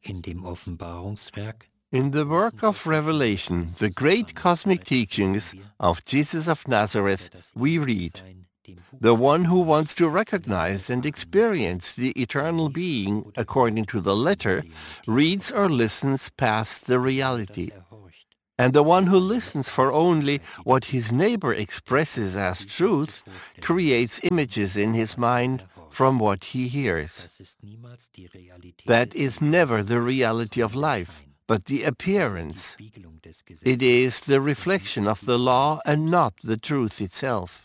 In the work of Revelation, the great cosmic teachings of Jesus of Nazareth, we read, "The one who wants to recognize and experience the eternal being according to the letter reads or listens past the reality. And the one who listens for only what his neighbor expresses as truth creates images in his mind from what he hears. That is never the reality of life, but the appearance. It is the reflection of the law and not the truth itself."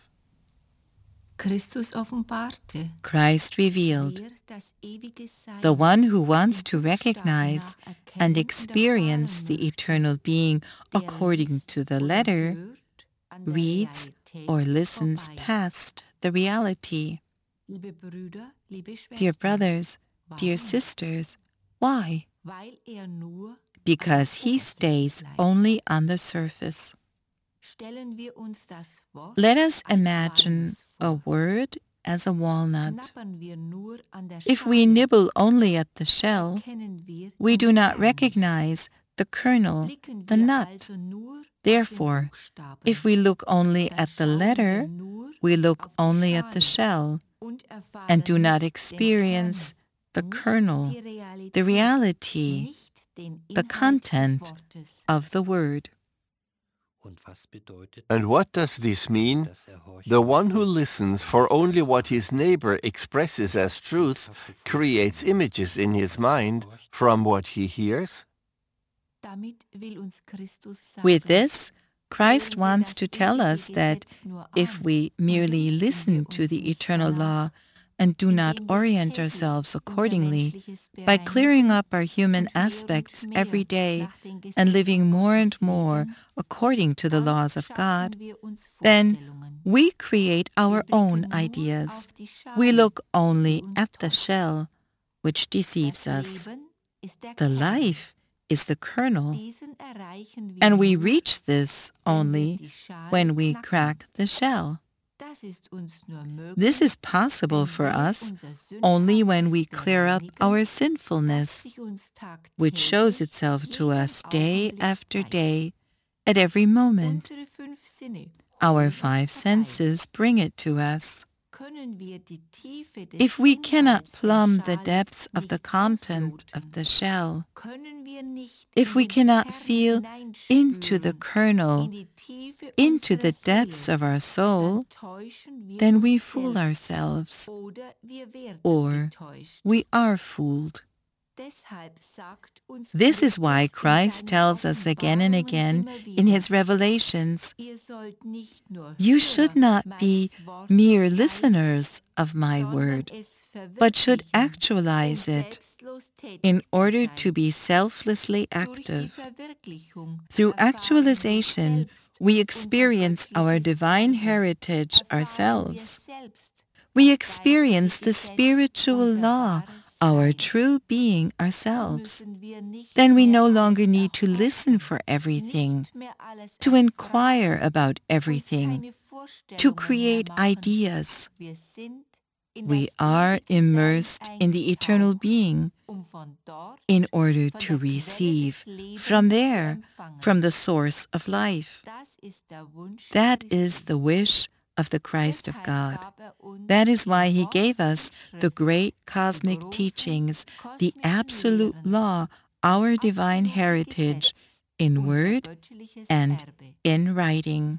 Christ revealed, the one who wants to recognize and experience the eternal being according to the letter reads or listens past the reality. Dear brothers, dear sisters, why? Because he stays only on the surface. Let us imagine a word as a walnut. If we nibble only at the shell, we do not recognize the kernel, the nut. Therefore, if we look only at the letter, we look only at the shell and do not experience the kernel, the reality, the content of the word. And what does this mean? The one who listens for only what his neighbor expresses as truth creates images in his mind from what he hears? With this, Christ wants to tell us that if we merely listen to the eternal law and do not orient ourselves accordingly, by clearing up our human aspects every day and living more and more according to the laws of God, then we create our own ideas. We look only at the shell, which deceives us. The life is the kernel, and we reach this only when we crack the shell. This is possible for us only when we clear up our sinfulness, which shows itself to us day after day, at every moment. Our 5 senses bring it to us. If we cannot plumb the depths of the content of the shell, if we cannot feel into the kernel, into the depths of our soul, then we fool ourselves, or we are fooled. This is why Christ tells us again and again in his revelations, "You should not be mere listeners of my word, but should actualize it in order to be selflessly active." Through actualization, we experience our divine heritage ourselves. We experience the spiritual law, our true being ourselves. Then we no longer need to listen for everything, to inquire about everything, to create ideas. We are immersed in the eternal being in order to receive from there, from the source of life. That is the wish of the Christ of God. That is why he gave us the great cosmic teachings, the absolute law, our divine heritage, in word and in writing.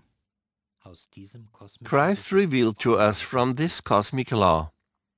Christ revealed to us from this cosmic law.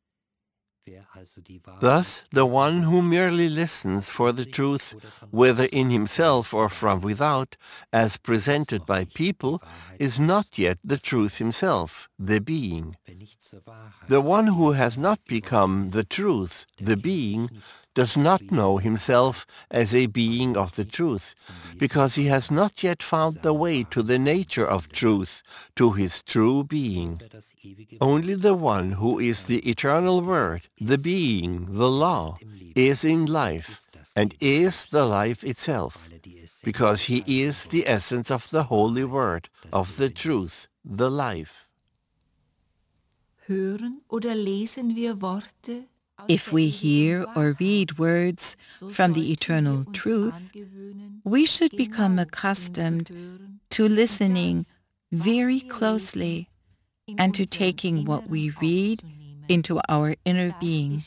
Thus, the one who merely listens for the truth, whether in himself or from without, as presented by people, is not yet the truth himself, the being. The one who has not become the truth, the being, does not know himself as a being of the truth, because he has not yet found the way to the nature of truth, to his true being. Only the one who is the eternal Word, the being, the law, is in life, and is the life itself, because he is the essence of the Holy Word, of the truth, the life. Hören oder lesen wir Worte, If we hear or read words from the eternal truth, we should become accustomed to listening very closely and to taking what we read into our inner being.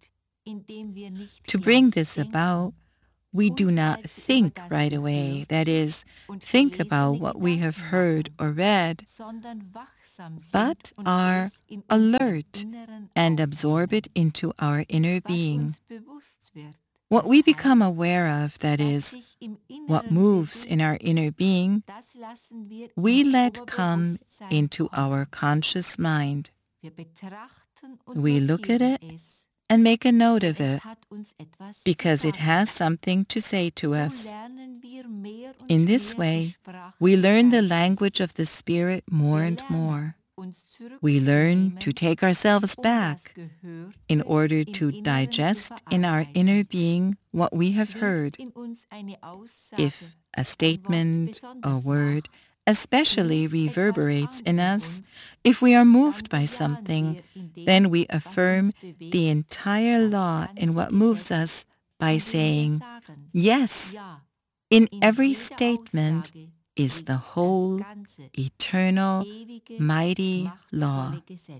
To bring this about, we do not think right away, that is, think about what we have heard or read, but are alert and absorb it into our inner being. What we become aware of, that is, what moves in our inner being, we let come into our conscious mind. We look at it and make a note of it, because it has something to say to us. In this way, we learn the language of the Spirit more and more. We learn to take ourselves back in order to digest in our inner being what we have heard. If a statement or word especially reverberates in us, if we are moved by something, then we affirm the entire law in what moves us by saying, yes, in every statement is the whole, eternal, mighty law.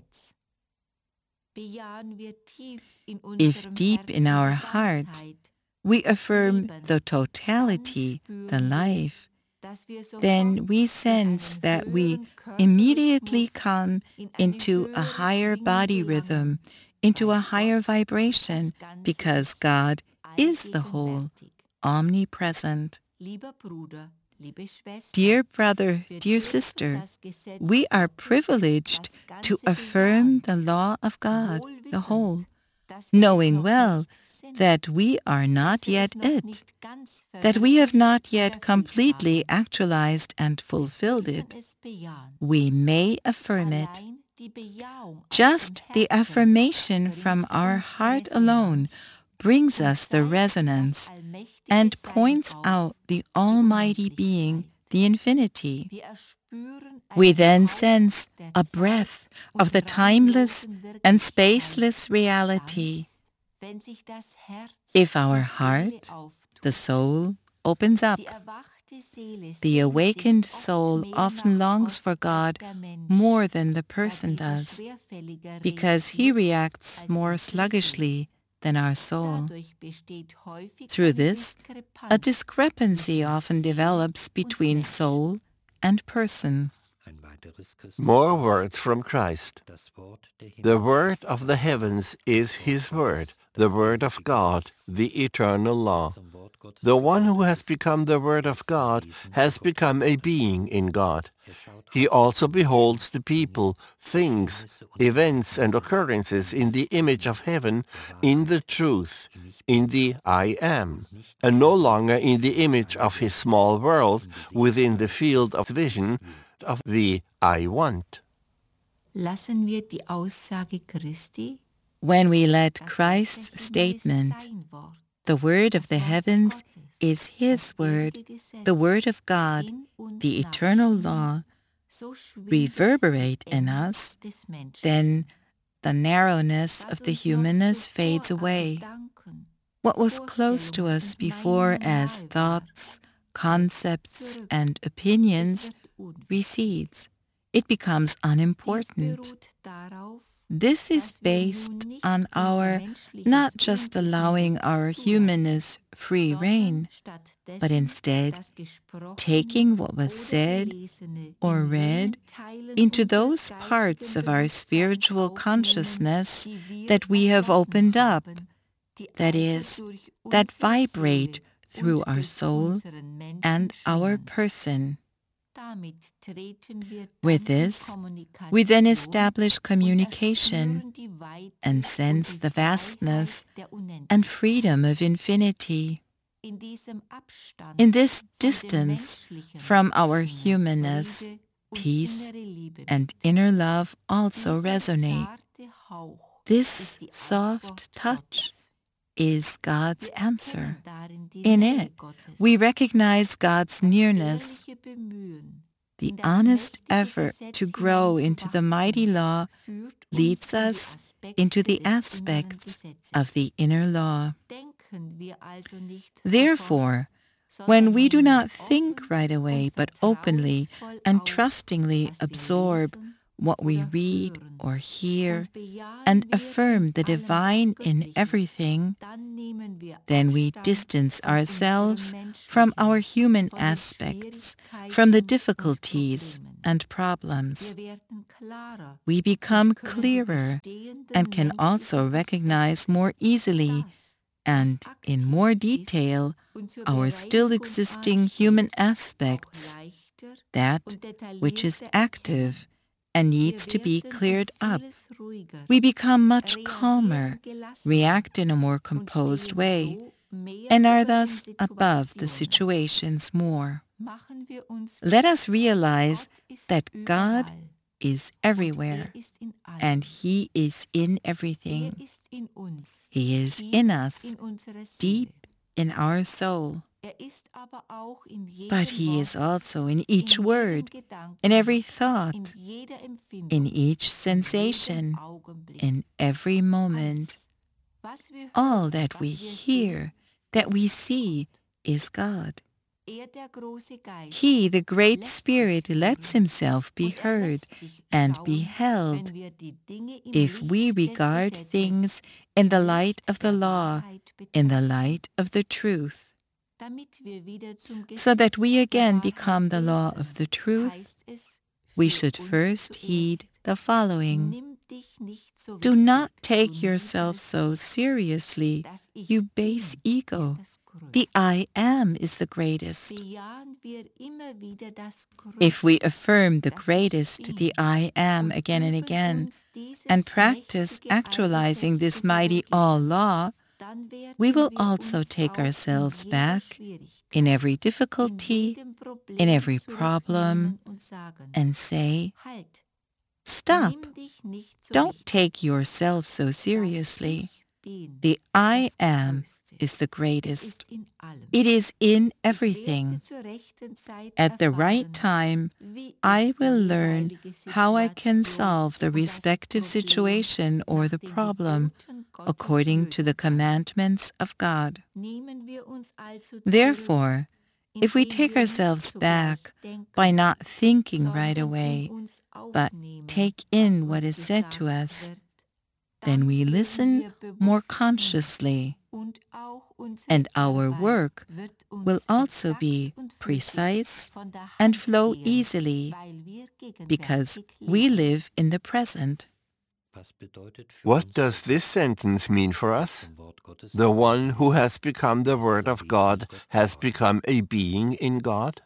If deep in our heart we affirm the totality, the life, then we sense that we immediately come into a higher body rhythm, into a higher vibration, because God is the whole, omnipresent. Dear brother, dear sister, we are privileged to affirm the law of God, the whole, knowing well that we are not yet it, that we have not yet completely actualized and fulfilled it. We may affirm it. Just the affirmation from our heart alone brings us the resonance and points out the Almighty Being, the Infinity. We then sense a breath of the timeless and spaceless reality. If our heart, the soul, opens up, the awakened soul often longs for God more than the person does, because he reacts more sluggishly than our soul. Through this, a discrepancy often develops between soul and person. More words from Christ. The word of the heavens is his word, the word of God, the eternal law. The one who has become the word of God has become a being in God. He also beholds the people, things, events, and occurrences in the image of heaven, in the truth, in the I am, and no longer in the image of his small world within the field of vision of the I want. Lassen wir die Aussage Christi, when we let Christ's statement, the word of the heavens is his word, the word of God, the eternal law, reverberate in us, then the narrowness of the humanness fades away. What was close to us before as thoughts, concepts, and opinions recedes. It becomes unimportant. This is based on our not just allowing our humanness free rein, but instead taking what was said or read into those parts of our spiritual consciousness that we have opened up, that is, that vibrate through our soul and our person. With this, we then establish communication and sense the vastness and freedom of infinity. In this distance from our humanness, peace and inner love also resonate. This soft touch is God's answer. In it, we recognize God's nearness. The honest effort to grow into the mighty law leads us into the aspects of the inner law. Therefore, when we do not think right away, but openly and trustingly absorb what we read or hear and affirm the divine in everything, then we distance ourselves from our human aspects, from the difficulties and problems. We become clearer and can also recognize more easily and in more detail our still existing human aspects, that which is active and needs to be cleared up. We become much calmer, react in a more composed way, and are thus above the situations more. Let us realize that God is everywhere, and He is in everything. He is in us, deep in our soul. But He is also in each word, in every thought, in each sensation, in every moment. All that we hear, that we see, is God. He, the Great Spirit, lets Himself be heard and beheld if we regard things in the light of the law, in the light of the truth. So that we again become the law of the truth, we should first heed the following. Do not take yourself so seriously, you base ego. The I am is the greatest. If we affirm the greatest, the I am, again and again, and practice actualizing this mighty all-law, we will also take ourselves back in every difficulty, in every problem, and say, "Stop! Don't take yourself so seriously. The I am is the greatest. It is in everything. At the right time, I will learn how I can solve the respective situation or the problem according to the commandments of God." Therefore, if we take ourselves back by not thinking right away, but take in what is said to us, then we listen more consciously, and our work will also be precise and flow easily, because we live in the present. What does this sentence mean for us? The one who has become the Word of God has become a being in God?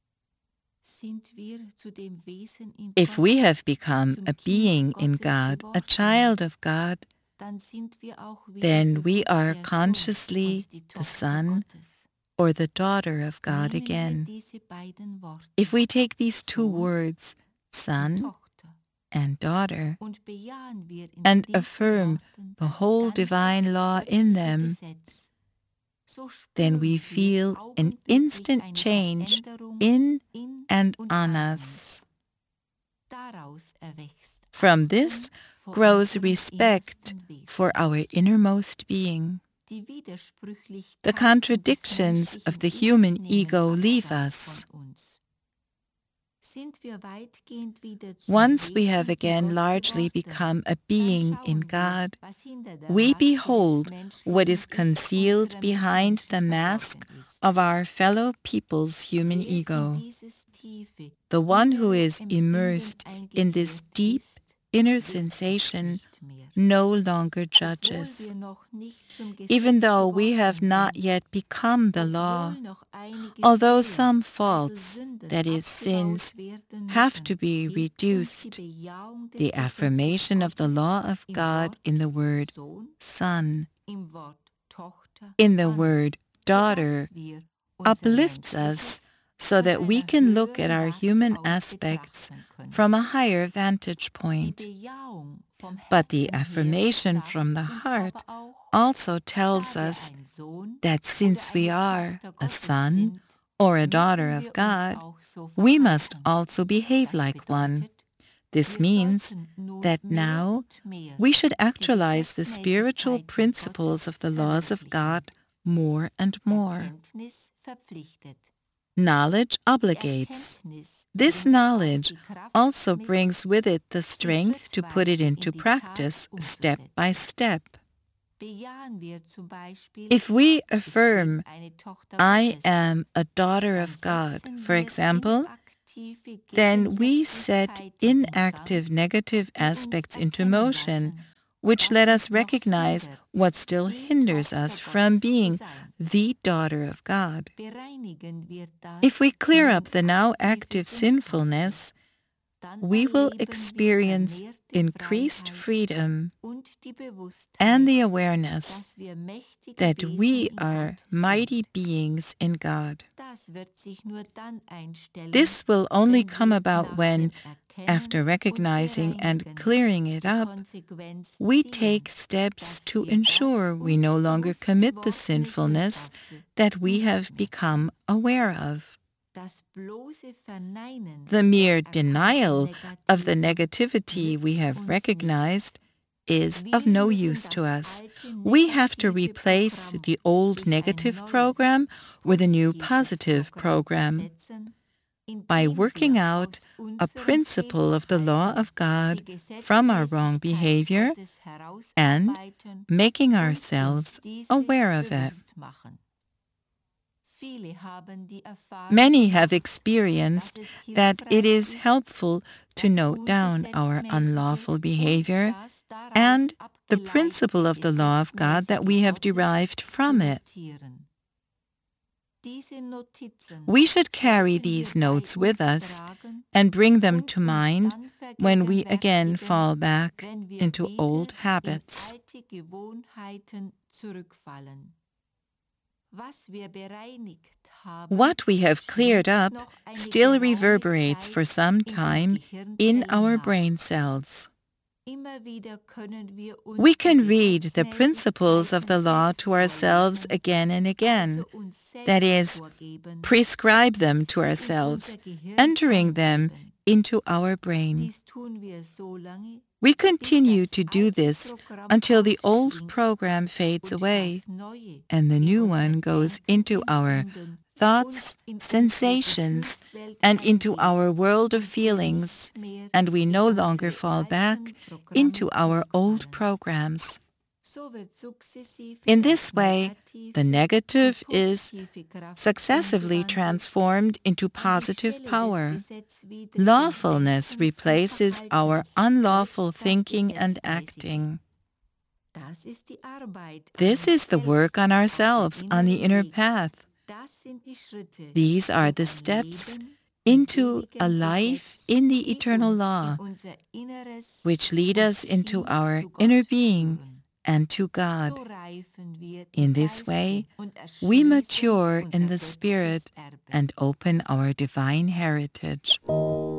If we have become a being in God, a child of God, then we are consciously the son or the daughter of God again. If we take these two words, son and daughter, and affirm the whole divine law in them, then we feel an instant change in and on us. From this grows respect for our innermost being. The contradictions of the human ego leave us. Once we have again largely become a being in God, we behold what is concealed behind the mask of our fellow people's human ego. The one who is immersed in this deep inner sensation no longer judges. Even though we have not yet become the law, although some faults, that is, sins, have to be reduced, the affirmation of the law of God in the word son, in the word daughter, uplifts us so that we can look at our human aspects from a higher vantage point. But the affirmation from the heart also tells us that since we are a son or a daughter of God, we must also behave like one. This means that now we should actualize the spiritual principles of the laws of God more and more. Knowledge obligates. This knowledge also brings with it the strength to put it into practice step by step. If we affirm, "I am a daughter of God," for example, then we set inactive negative aspects into motion, which let us recognize what still hinders us from being the daughter of God. If we clear up the now active sinfulness, we will experience increased freedom and the awareness that we are mighty beings in God. This will only come about when, after recognizing and clearing it up, we take steps to ensure we no longer commit the sinfulness that we have become aware of. The mere denial of the negativity we have recognized is of no use to us. We have to replace the old negative program with a new positive program. By working out a principle of the law of God from our wrong behavior and making ourselves aware of it. Many have experienced that it is helpful to note down our unlawful behavior and the principle of the law of God that we have derived from it. We should carry these notes with us and bring them to mind when we again fall back into old habits. What we have cleared up still reverberates for some time in our brain cells. We can read the principles of the law to ourselves again and again, that is, prescribe them to ourselves, entering them into our brain. We continue to do this until the old program fades away and the new one goes into our thoughts, sensations, and into our world of feelings, and we no longer fall back into our old programs. In this way, the negative is successively transformed into positive power. Lawfulness replaces our unlawful thinking and acting. This is the work on ourselves, on the inner path. These are the steps into a life in the eternal law, which lead us into our inner being and to God. In this way, we mature in the Spirit and open our divine heritage.